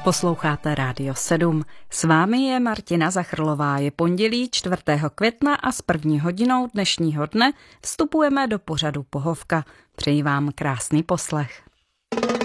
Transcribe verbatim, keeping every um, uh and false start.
Posloucháte Rádio sedm. S vámi je Martina Zachrlová. Je pondělí čtvrtého května a s první hodinou dnešního dne vstupujeme do pořadu Pohovka. Přeji vám krásný poslech.